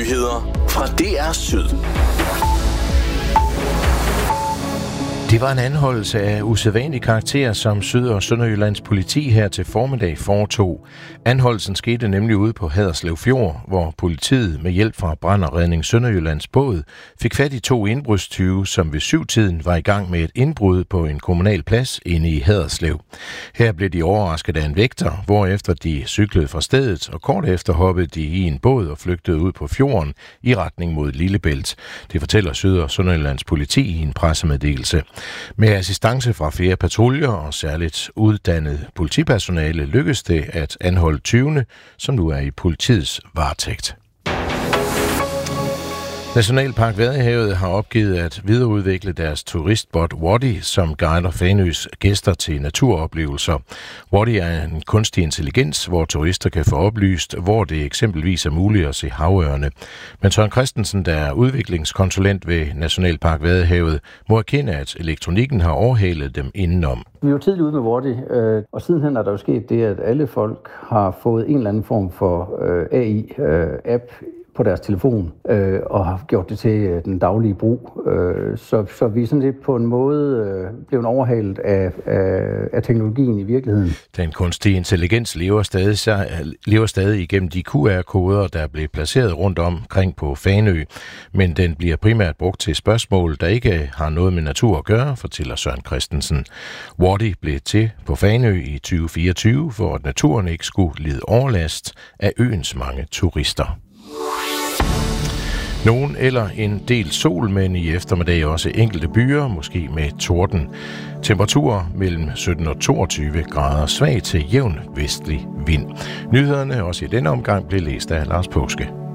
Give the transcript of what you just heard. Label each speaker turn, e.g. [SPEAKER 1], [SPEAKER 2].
[SPEAKER 1] Nyheder fra DR Syd.
[SPEAKER 2] Det var en anholdelse af usædvanlig karakter, som Syd- og Sønderjyllands politi her til formiddag foretog. Anholdelsen skete nemlig ude på Haderslev Fjord, hvor politiet med hjælp fra Brand og Redning Sønderjyllands båd fik fat i 2 indbrudstyve, som ved 7-tiden var i gang med et indbrud på en kommunal plads inde i Haderslev. Her blev de overrasket af en vægter, hvorefter de cyklede fra stedet, og kort efter hoppede de i en båd og flygtede ud på fjorden i retning mod Lillebælt. Det fortæller Syd- og Sønderjyllands politi i en pressemeddelelse. Med assistance fra flere patruljer og særligt uddannet politipersonale lykkedes det at anholde tyvene, som nu er i politiets varetægt. Nationalpark Vadehavet har opgivet at videreudvikle deres turistbot Wadi, som guider Fanøs gæster til naturoplevelser. Wadi er en kunstig intelligens, hvor turister kan få oplyst, hvor det eksempelvis er muligt at se havørne. Men Søren Christensen, der er udviklingskonsulent ved Nationalpark Vadehavet, må erkende, at elektronikken har overhalet dem indenom.
[SPEAKER 3] Vi er jo tidligt ude med Wadi, og sidenhen er der jo sket det, at alle folk har fået en eller anden form for AI-app på deres telefon, og har gjort det til den daglige brug. Så vi er sådan set på en måde blevet overhalet af teknologien i virkeligheden.
[SPEAKER 2] Den kunstige intelligens lever stadig igennem de QR-koder, der blev placeret rundt omkring på Fanø, men den bliver primært brugt til spørgsmål, der ikke har noget med natur at gøre, fortæller Søren Christensen. Wadi blev til på Fanø i 2024, for at naturen ikke skulle lide overlast af øens mange turister. Nogen eller en del sol, men i eftermiddag også enkelte byer, måske med torden. Temperaturer mellem 17 og 22 grader, svag til jævn vestlig vind. Nyhederne også i denne omgang blev læst af Lars Påske.